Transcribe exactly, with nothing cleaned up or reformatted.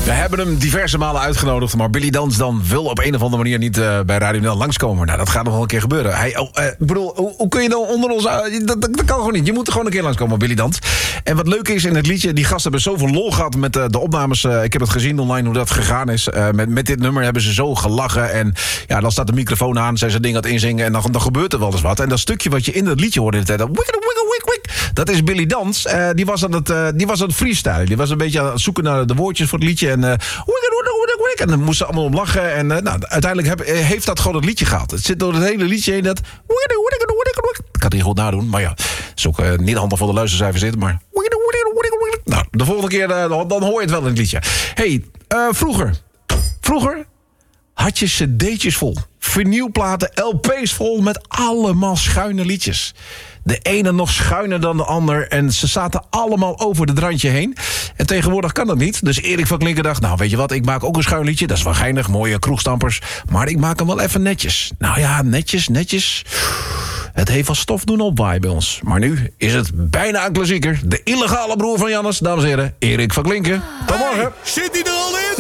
We hebben hem diverse malen uitgenodigd, maar Billy Dans dan wil op een of andere manier niet uh, bij Radio Nederland langskomen. Nou, dat gaat nog wel een keer gebeuren. Hij, oh, uh, bedoel, hoe, hoe kun je dan onder ons... Uh, dat, dat, dat kan gewoon niet. Je moet er gewoon een keer langskomen, Billy Dans. En wat leuk is in het liedje, die gasten hebben zoveel lol gehad met uh, de opnames. Uh, ik heb het gezien online hoe dat gegaan is. Uh, met, met dit nummer hebben ze zo gelachen. En ja, dan staat de microfoon aan, zijn ze ding aan het inzingen en dan, dan gebeurt er wel eens wat. En dat stukje wat je in het liedje hoorde de tijd, dat is Billy Dans. Uh, die, was aan het, uh, die was aan het freestylen. Die was een beetje aan het zoeken naar de woordjes voor het liedje. En, uh, en dan moesten ze allemaal om lachen. En uh, nou, uiteindelijk heb, heeft dat gewoon het liedje gehad. Het zit door het hele liedje heen dat... Ik kan het niet goed nadoen, maar ja. Het is ook uh, niet handig voor de luistercijfers zitten, maar... Nou, de volgende keer uh, dan hoor je het wel in het liedje. hey, uh, vroeger... Vroeger had je cd'tjes vol. Vinylplaten, L P's vol met allemaal schuine liedjes. De ene nog schuiner dan de ander. En ze zaten allemaal over het randje heen. En tegenwoordig kan dat niet. Dus Erik van Klinken dacht, nou weet je wat, ik maak ook een schuin liedje. Dat is wel geinig, mooie kroegstampers. Maar ik maak hem wel even netjes. Nou ja, netjes, netjes. Het heeft wel stof doen opwaaien bij ons. Maar nu is het bijna een klassieker. De illegale broer van Jannes, dames en heren, Erik van Klinken. Tot morgen. Hey, zit hij er al in?